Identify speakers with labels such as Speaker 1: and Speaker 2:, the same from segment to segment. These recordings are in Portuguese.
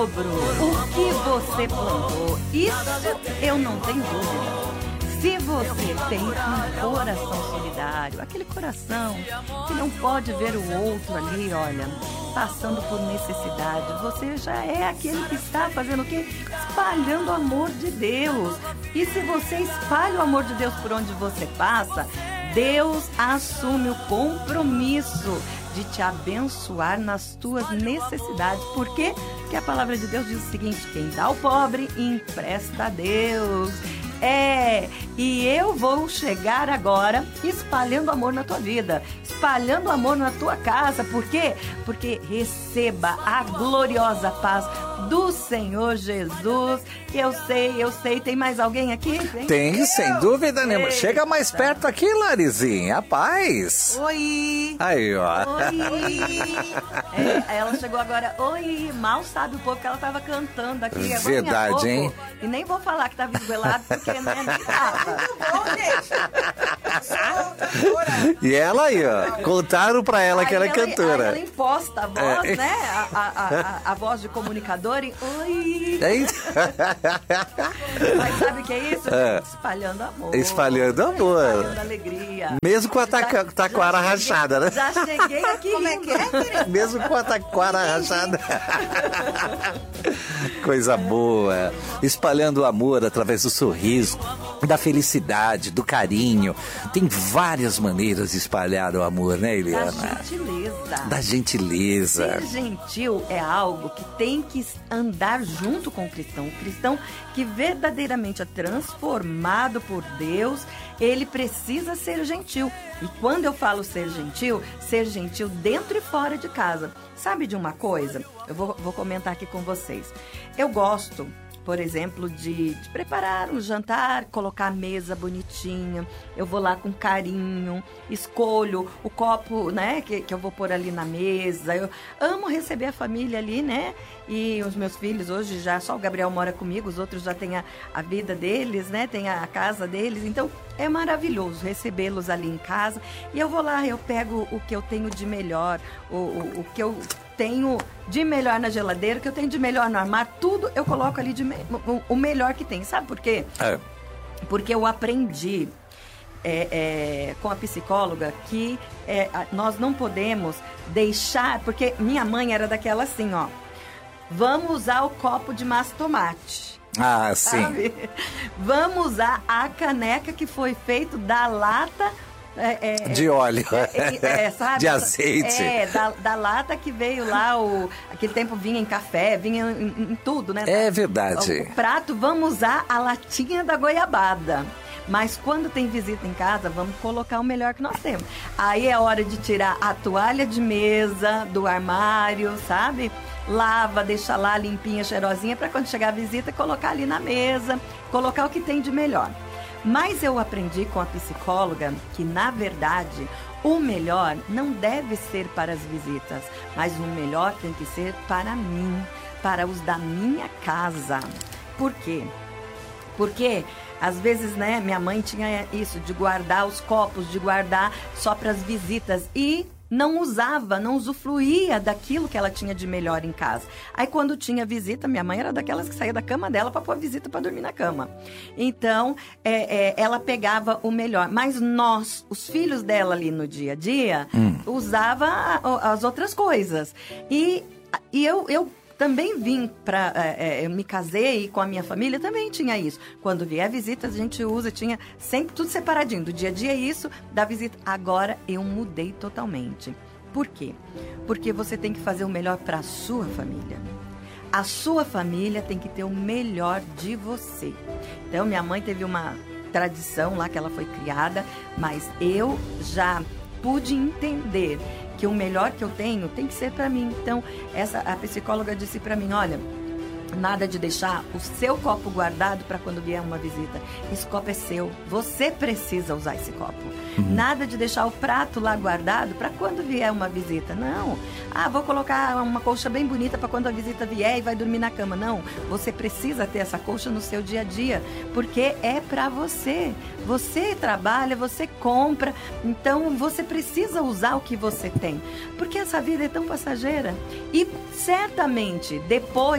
Speaker 1: dobro o que você plantou. Isso eu não tenho dúvida. Se você tem um coração solidário, aquele coração que não pode ver o outro ali, olha, passando por necessidade, você já é aquele que está fazendo o quê? Espalhando o amor de Deus. E se você espalha o amor de Deus por onde você passa, Deus assume o compromisso de te abençoar nas tuas necessidades. Por quê? Porque a palavra de Deus diz o seguinte: quem dá ao pobre, empresta a Deus. E eu vou chegar agora espalhando amor na tua vida, espalhando amor na tua casa. Por quê? Porque receba a gloriosa paz do Senhor Jesus. Eu sei. Tem mais alguém aqui?
Speaker 2: Tem, sem dúvida nenhuma. Chega mais perto aqui, Larizinha. A paz.
Speaker 1: Oi.
Speaker 2: Aí, ó.
Speaker 1: Oi. Ela chegou agora. Oi. Mal sabe o povo que ela estava cantando aqui.
Speaker 2: Verdade, hein?
Speaker 1: E nem vou falar que estava esgoelado, porque não é nem tava.
Speaker 2: E ela aí, ó. Contaram pra ela que ela é cantora.
Speaker 1: Ela imposta a voz, né? A voz de comunicador e oi. Mas sabe o que é isso? Espalhando amor.
Speaker 2: Espalhando amor.
Speaker 1: Espalhando alegria.
Speaker 2: Mesmo com a taquara rachada, né?
Speaker 1: Já cheguei aqui. Como é que é?
Speaker 2: Mesmo com a taquara rachada. Coisa boa. Espalhando o amor através do sorriso, da felicidade, do carinho. Tem várias maneiras de espalhar o amor, né, Eliana?
Speaker 1: Da gentileza.
Speaker 2: Ser
Speaker 1: gentil é algo que tem que andar junto com o cristão. O cristão que verdadeiramente é transformado por Deus, ele precisa ser gentil. E quando eu falo ser gentil dentro e fora de casa. Sabe de uma coisa? Eu vou comentar aqui com vocês. Eu gosto, por exemplo, de preparar um jantar, colocar a mesa bonitinha. Eu vou lá com carinho, escolho o copo, né, que eu vou pôr ali na mesa. Eu amo receber a família ali, né? E os meus filhos hoje já, só o Gabriel mora comigo, os outros já têm a vida deles, né? Tem a casa deles. Então, é maravilhoso recebê-los ali em casa. E eu vou lá, eu pego o que eu tenho de melhor, o que eu tenho de melhor na geladeira, o que eu tenho de melhor no armário, tudo eu coloco ali o melhor que tem. Sabe por quê? Porque eu aprendi com a psicóloga que nós não podemos deixar, porque minha mãe era daquela assim, ó, vamos usar o copo de massa tomate.
Speaker 2: Ah, sim.
Speaker 1: Sabe? Vamos usar a caneca que foi feito da lata
Speaker 2: de óleo,
Speaker 1: sabe?
Speaker 2: De azeite.
Speaker 1: Da lata que veio lá, aquele tempo vinha em café, vinha em tudo, né?
Speaker 2: É verdade.
Speaker 1: O prato, vamos usar a latinha da goiabada. Mas quando tem visita em casa, vamos colocar o melhor que nós temos. Aí é hora de tirar a toalha de mesa do armário, sabe? Lava, deixa lá limpinha, cheirosinha, para quando chegar a visita, colocar ali na mesa, colocar o que tem de melhor. Mas eu aprendi com a psicóloga que, na verdade, o melhor não deve ser para as visitas, mas o melhor tem que ser para mim, para os da minha casa. Por quê? Porque, às vezes, né, minha mãe tinha isso, de guardar os copos, de guardar só para as visitas e não usava, não usufruía daquilo que ela tinha de melhor em casa. Aí quando tinha visita, minha mãe era daquelas que saía da cama dela para pôr visita para dormir na cama. Então, ela pegava o melhor. Mas nós, os filhos dela ali no dia a dia, usava as outras coisas. E eu também vim eu me casei com a minha família, também tinha isso. Quando vier visita, a gente usa, tinha sempre tudo separadinho. Do dia a dia isso, da visita. Agora eu mudei totalmente. Por quê? Porque você tem que fazer o melhor para a sua família. A sua família tem que ter o melhor de você. Então, minha mãe teve uma tradição lá que ela foi criada, mas eu já pude entender que o melhor que eu tenho tem que ser para mim. Então, a psicóloga disse para mim, olha, nada de deixar o seu copo guardado para quando vier uma visita. Esse copo é seu, você precisa usar esse copo. Nada de deixar o prato lá guardado para quando vier uma visita. Não. Vou colocar uma colcha bem bonita para quando a visita vier e vai dormir na cama. Não. Você precisa ter essa colcha no seu dia a dia, porque é para você. Você trabalha, você compra, então você precisa usar o que você tem. Porque essa vida é tão passageira. E certamente, depois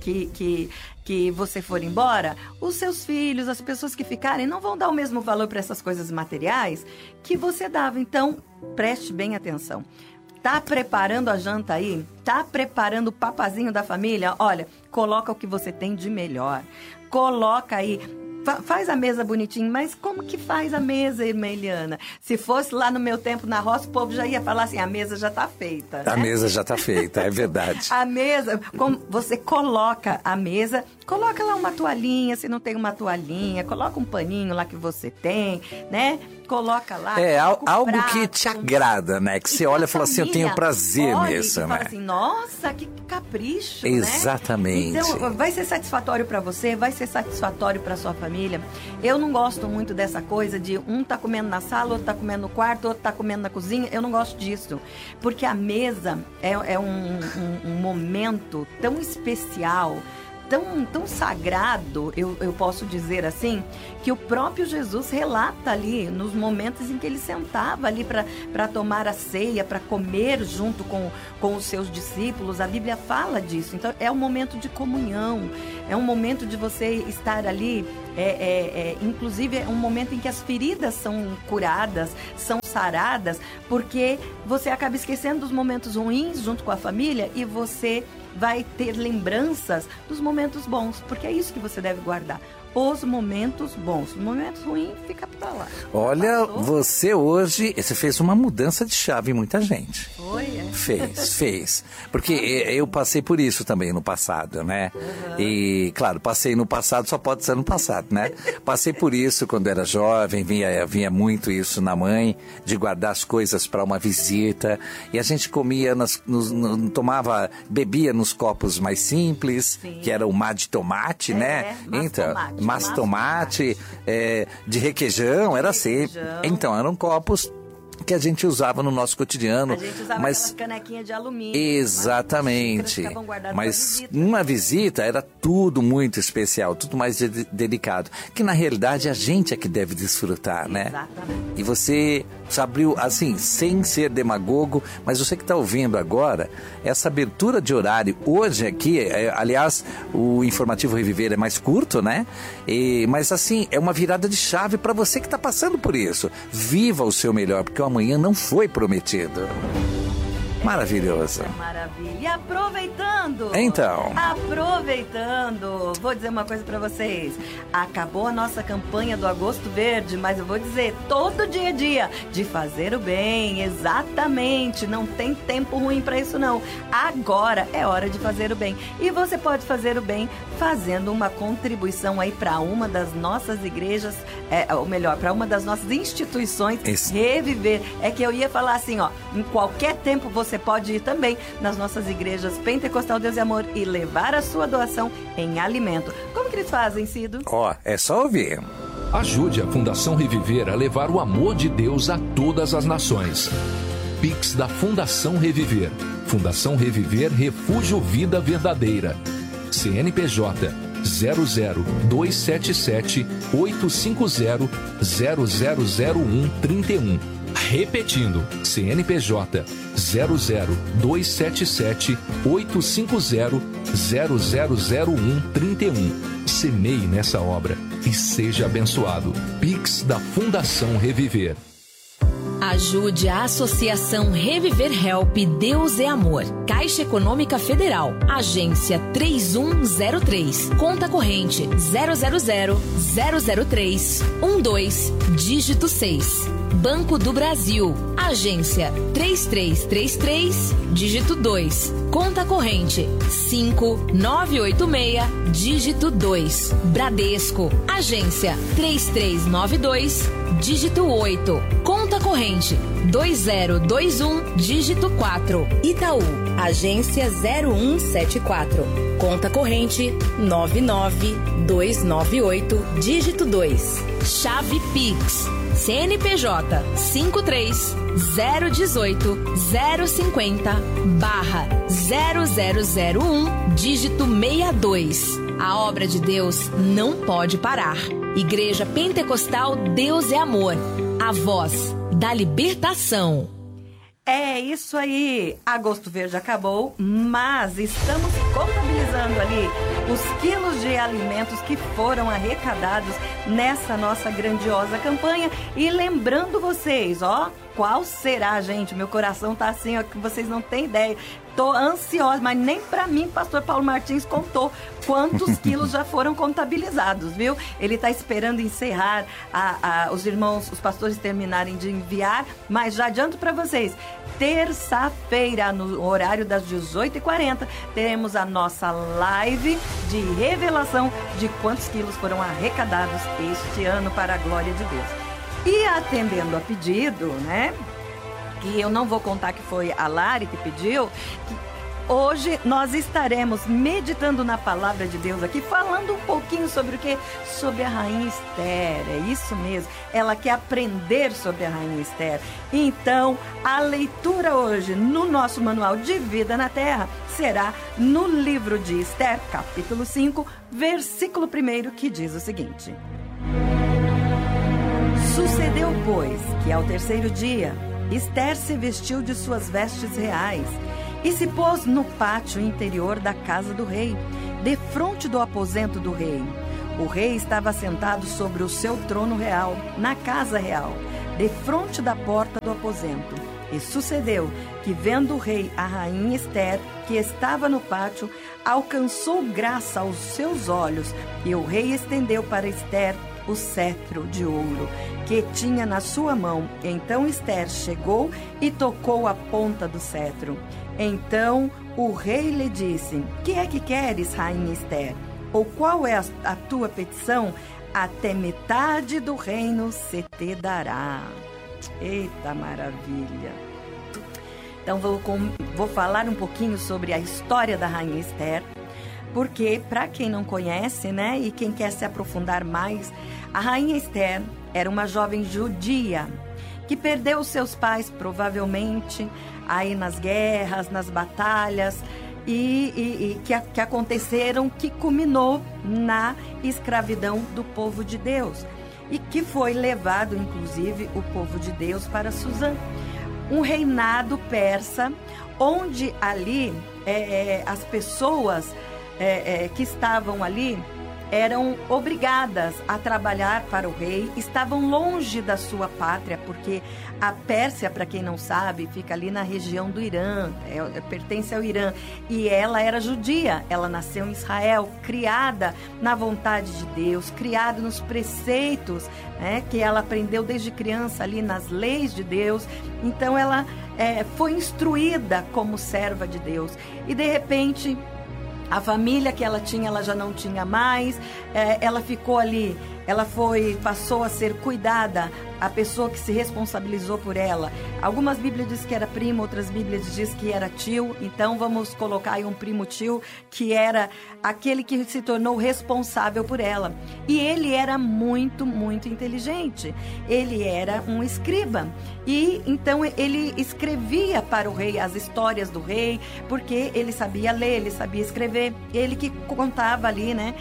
Speaker 1: que você for embora, os seus filhos, as pessoas que ficarem, não vão dar o mesmo valor para essas coisas materiais que você dava. Então, preste bem atenção. Tá preparando a janta aí? Tá preparando o papazinho da família? Olha, coloca o que você tem de melhor. Coloca aí... Faz a mesa bonitinho, mas como que faz a mesa, irmã Eliana? Se fosse lá no meu tempo na roça, o povo já ia falar assim, a mesa já tá feita. Né?
Speaker 2: A mesa já tá feita, é verdade.
Speaker 1: A mesa, como você coloca a mesa, coloca lá uma toalhinha, se não tem uma toalhinha, coloca um paninho lá que você tem, né? Coloca lá.
Speaker 2: É, algo
Speaker 1: prato,
Speaker 2: que te agrada, né? Que você olha e fala assim, eu tenho prazer nisso, né?
Speaker 1: Fala assim, nossa, que capricho,
Speaker 2: exatamente.
Speaker 1: Né? Então, vai ser satisfatório para você, vai ser satisfatório para sua família. Eu não gosto muito dessa coisa de um tá comendo na sala, outro tá comendo no quarto, outro tá comendo na cozinha. Eu não gosto disso. Porque a mesa é um momento tão especial, tão sagrado, eu posso dizer assim, que o próprio Jesus relata ali nos momentos em que ele sentava ali para tomar a ceia, para comer junto com os seus discípulos. A Bíblia fala disso. Então, é um momento de comunhão, é um momento de você estar ali, inclusive é um momento em que as feridas são curadas, são saradas, porque você acaba esquecendo dos momentos ruins junto com a família e você vai ter lembranças dos momentos bons, porque é isso que você deve guardar. Os momentos bons. Os momentos ruins, fica pra lá.
Speaker 2: Olha, você hoje, você fez uma mudança de chave em muita gente.
Speaker 1: Foi, é?
Speaker 2: Fez. Porque eu passei por isso também no passado, né? Uhum. E, claro, passei no passado, só pode ser no passado, né? Passei por isso quando era jovem, vinha muito isso na mãe, de guardar as coisas para uma visita. E a gente comia, bebia nos copos mais simples, sim, que era o mar de tomate, né? Então, mas tomate, de requeijão, era assim. Então, eram copos que a gente usava no nosso cotidiano.
Speaker 1: A gente usava aquelas canequinhas de alumínio.
Speaker 2: Exatamente. Mas uma visita era tudo muito especial, tudo mais delicado. Que na realidade a gente é que deve desfrutar, né?
Speaker 1: Exatamente.
Speaker 2: E você abriu, assim, sem ser demagogo, mas você que está ouvindo agora, essa abertura de horário hoje aqui, aliás, o Informativo Reviver é mais curto, né? Mas assim, é uma virada de chave para você que está passando por isso. Viva o seu melhor, porque o amanhã não foi prometido. Maravilhoso.
Speaker 1: Maravilha. E aproveitando.
Speaker 2: Então.
Speaker 1: Aproveitando. Vou dizer uma coisa pra vocês. Acabou a nossa campanha do Agosto Verde, mas eu vou dizer, todo dia é dia de fazer o bem. Exatamente. Não tem tempo ruim pra isso, não. Agora é hora de fazer o bem. E você pode fazer o bem fazendo uma contribuição aí pra uma das nossas igrejas, ou melhor, pra uma das nossas instituições. Isso. Reviver. É que eu ia falar assim, ó, em qualquer tempo você pode ir também nas nossas igrejas Pentecostal Deus e Amor e levar a sua doação em alimento. Como que eles fazem, Cido?
Speaker 2: É só ouvir.
Speaker 3: Ajude a Fundação Reviver a levar o amor de Deus a todas as nações. Pix da Fundação Reviver. Fundação Reviver Refúgio Vida Verdadeira. CNPJ 00277 850 0001 31. Repetindo, CNPJ 00277 850 0001 31. Semeie nessa obra e seja abençoado. Pix da Fundação Reviver.
Speaker 4: Ajude a Associação Reviver Help Deus é Amor. Caixa Econômica Federal. Agência 3103. Conta corrente 000-003-12, dígito 6. Banco do Brasil. Agência 3333, dígito 2. Conta corrente 5986, dígito 2. Bradesco. Agência 3392, dígito 8. Conta corrente 2021, dígito 4. Itaú. Agência 0174. Conta corrente 99298, dígito 2. Chave Pix. CNPJ 53-018-050/0001, dígito 62. A obra de Deus não pode parar. Igreja Pentecostal Deus é Amor. A voz da libertação.
Speaker 1: É isso aí, Agosto Verde acabou, mas estamos contabilizando ali os quilos de alimentos que foram arrecadados nessa nossa grandiosa campanha. E lembrando vocês, ó, qual será, gente? Meu coração tá assim, ó, que vocês não têm ideia. Tô ansiosa, mas nem pra mim, pastor Paulo Martins contou quantos quilos já foram contabilizados, viu? Ele tá esperando encerrar os irmãos, os pastores terminarem de enviar, mas já adianto pra vocês, terça-feira, no horário das 18h40, teremos a nossa live de revelação de quantos quilos foram arrecadados este ano para a glória de Deus. E atendendo a pedido, né? Que eu não vou contar que foi a Lari que pediu, hoje nós estaremos meditando na palavra de Deus aqui, falando um pouquinho sobre o quê? Sobre a Rainha Esther, é isso mesmo. Ela quer aprender sobre a Rainha Esther. Então, a leitura hoje no nosso Manual de Vida na Terra será no livro de Esther, capítulo 5, versículo 1, que diz o seguinte: Sucedeu, pois, que ao terceiro dia, Esther se vestiu de suas vestes reais e se pôs no pátio interior da casa do rei, defronte do aposento do rei. O rei estava sentado sobre o seu trono real, na casa real, defronte da porta do aposento. E sucedeu que, vendo o rei a rainha Esther, que estava no pátio, alcançou graça aos seus olhos, e o rei estendeu para Esther o cetro de ouro que tinha na sua mão. Então Esther chegou e tocou a ponta do cetro. Então o rei lhe disse: Que é que queres, rainha Esther? Ou qual é a tua petição? Até metade do reino se te dará. Eita maravilha! Então vou falar um pouquinho sobre a história da rainha Esther, porque para quem não conhece, né, e quem quer se aprofundar mais, a rainha Esther era uma jovem judia que perdeu seus pais provavelmente aí nas guerras, nas batalhas e que aconteceram, que culminou na escravidão do povo de Deus e que foi levado inclusive o povo de Deus para Suzã, um reinado persa, onde ali as pessoas que estavam ali eram obrigadas a trabalhar para o rei, estavam longe da sua pátria, porque a Pérsia, para quem não sabe, fica ali na região do Irã, pertence ao Irã, e ela era judia, ela nasceu em Israel, criada na vontade de Deus, criada nos preceitos, né, que ela aprendeu desde criança ali nas leis de Deus. Então ela foi instruída como serva de Deus, e de repente a família que ela tinha, ela já não tinha mais, ela ficou ali, passou a ser cuidada, a pessoa que se responsabilizou por ela. Algumas Bíblias dizem que era primo, outras Bíblias dizem que era tio, então vamos colocar aí um primo tio, que era aquele que se tornou responsável por ela. E ele era muito, muito inteligente, ele era um escriba, e então ele escrevia para o rei as histórias do rei, porque ele sabia ler, ele sabia escrever, ele que contava ali, né,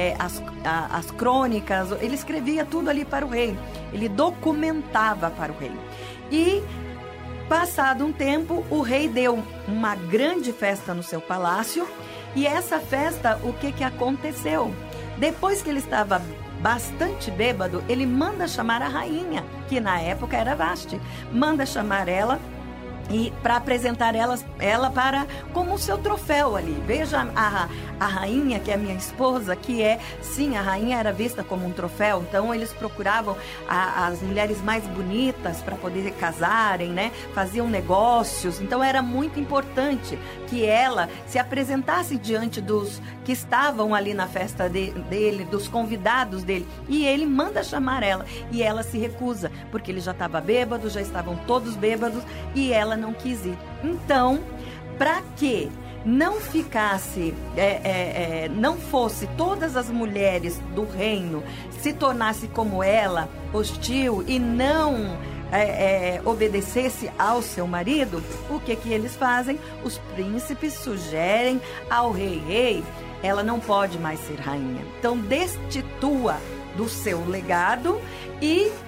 Speaker 1: as crônicas, ele escrevia tudo ali para o rei, ele documentava para o rei. E passado um tempo, o rei deu uma grande festa no seu palácio, e essa festa, o que aconteceu? Depois que ele estava bastante bêbado, ele manda chamar a rainha, que na época era Vasti, manda chamar ela e para apresentar ela para como seu troféu ali. Veja a rainha, que é a minha esposa, que sim, a rainha era vista como um troféu, então eles procuravam as mulheres mais bonitas para poder casarem, né? Faziam negócios, então era muito importante que ela se apresentasse diante dos que estavam ali na festa dele, dos convidados dele, e ele manda chamar ela, e ela se recusa, porque ele já estava bêbado, já estavam todos bêbados, e ela não quis ir. Então, para que não ficasse, não fosse todas as mulheres do reino se tornasse como ela, hostil, e não obedecesse ao seu marido, o que eles fazem? Os príncipes sugerem ao rei, ela não pode mais ser rainha. Então, destitua do seu legado e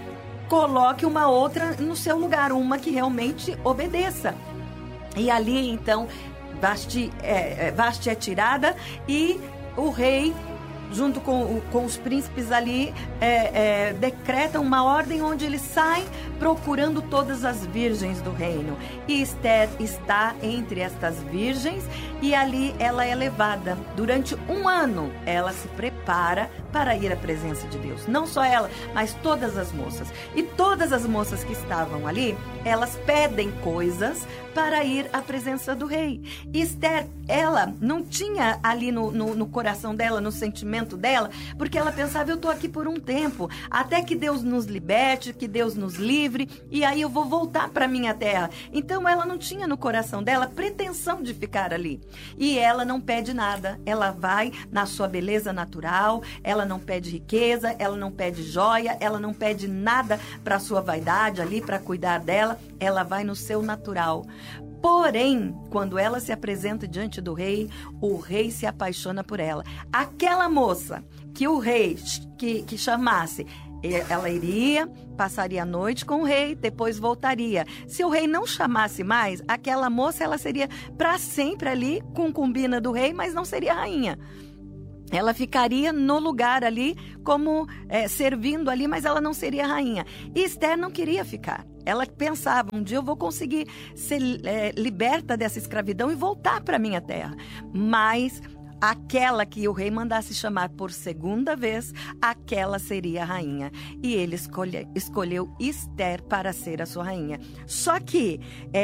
Speaker 1: coloque uma outra no seu lugar, uma que realmente obedeça. E ali, então, Vasti é tirada e o rei, junto com os príncipes ali, decretam uma ordem onde eles saem procurando todas as virgens do reino. E Esther está entre estas virgens e ali ela é levada. Durante 1 ano, ela se prepara para ir à presença de Deus. Não só ela, mas todas as moças. E todas as moças que estavam ali, elas pedem coisas para ir à presença do rei. E Esther, ela não tinha ali no coração dela, no sentimento dela, porque ela pensava, eu estou aqui por um tempo, até que Deus nos liberte, que Deus nos livre, e aí eu vou voltar para minha terra. Então ela não tinha no coração dela pretensão de ficar ali. E ela não pede nada, ela vai na sua beleza natural, ela não pede riqueza, ela não pede joia, ela não pede nada para sua vaidade ali, para cuidar dela, ela vai no seu natural. Porém, quando ela se apresenta diante do rei, o rei se apaixona por ela. Aquela moça que o rei que chamasse, ela iria, passaria a noite com o rei, depois voltaria. Se o rei não chamasse mais, aquela moça ela seria para sempre ali, concubina do rei, mas não seria rainha. Ela ficaria no lugar ali, como servindo ali, mas ela não seria rainha. E Esther não queria ficar. Ela pensava, um dia eu vou conseguir ser liberta dessa escravidão e voltar para minha terra. Mas aquela que o rei mandasse chamar por segunda vez, aquela seria a rainha. E ele escolheu Esther para ser a sua rainha. Só que,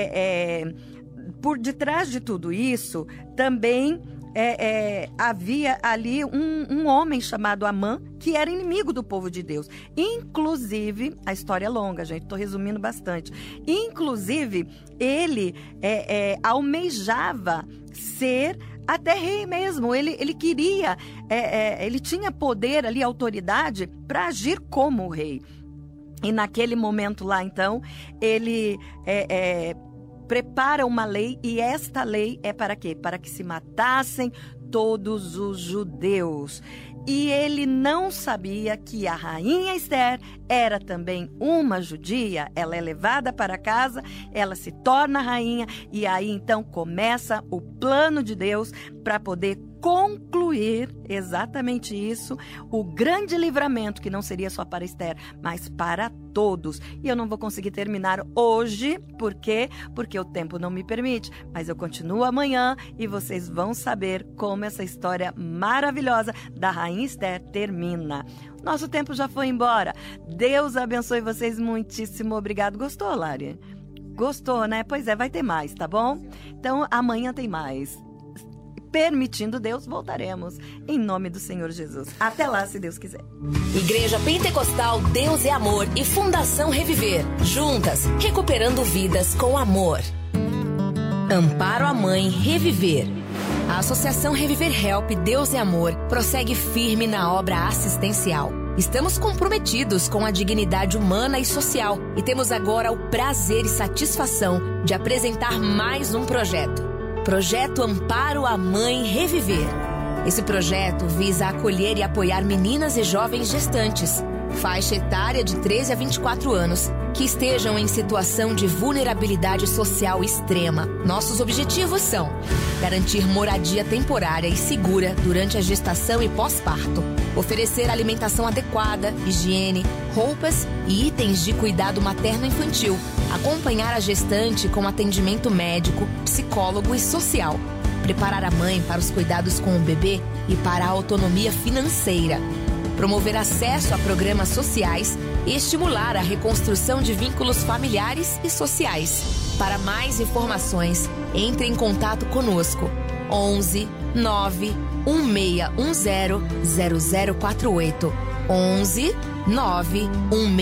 Speaker 1: por detrás de tudo isso, também havia ali um homem chamado Amã, que era inimigo do povo de Deus. Inclusive, a história é longa, gente, estou resumindo bastante. Inclusive, ele almejava ser até rei mesmo. Ele queria, ele tinha poder ali, autoridade para agir como o rei. E naquele momento lá, então, ele prepara uma lei, e esta lei é para quê? Para que se matassem todos os judeus. E ele não sabia que a rainha Esther era também uma judia. Ela é levada para casa, ela se torna rainha, e aí então começa o plano de Deus para poder concluir exatamente isso, o grande livramento, que não seria só para Esther, mas para todos. E eu não vou conseguir terminar hoje, por quê? Porque o tempo não me permite, mas eu continuo amanhã e vocês vão saber como essa história maravilhosa da rainha Esther termina. Nosso tempo já foi embora. Deus abençoe vocês muitíssimo. Obrigado. Gostou, Lari? Gostou, né? Pois é, vai ter mais, tá bom? Então, amanhã tem mais. Permitindo Deus, voltaremos. Em nome do Senhor Jesus. Até lá, se Deus quiser.
Speaker 4: Igreja Pentecostal Deus é Amor e Fundação Reviver. Juntas, recuperando vidas com amor. Amparo à Mãe Reviver. A Associação Reviver Help Deus é Amor prossegue firme na obra assistencial. Estamos comprometidos com a dignidade humana e social e temos agora o prazer e satisfação de apresentar mais um projeto. Projeto Amparo à Mãe Reviver. Esse projeto visa acolher e apoiar meninas e jovens gestantes, faixa etária de 13 a 24 anos, que estejam em situação de vulnerabilidade social extrema. Nossos objetivos são garantir moradia temporária e segura durante a gestação e pós-parto, oferecer alimentação adequada, higiene, roupas e itens de cuidado materno-infantil, acompanhar a gestante com atendimento médico, psicólogo e social, preparar a mãe para os cuidados com o bebê e para a autonomia financeira, promover acesso a programas sociais e estimular a reconstrução de vínculos familiares e sociais. Para mais informações, entre em contato conosco. 11 9 1610 0048. 11 9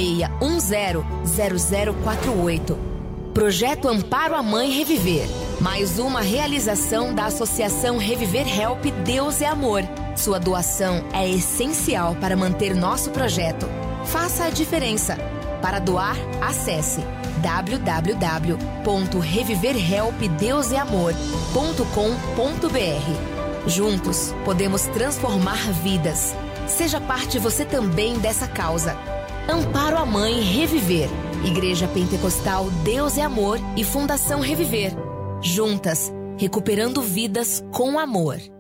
Speaker 4: 1610 0048. Projeto Amparo à Mãe Reviver. Mais uma realização da Associação Reviver Help Deus é Amor. Sua doação é essencial para manter nosso projeto. Faça a diferença. Para doar, acesse www.reviverhelpdeuseamor.com.br. Juntos, podemos transformar vidas. Seja parte você também dessa causa. Amparo à Mãe Reviver, Igreja Pentecostal Deus é Amor e Fundação Reviver. Juntas, recuperando vidas com amor.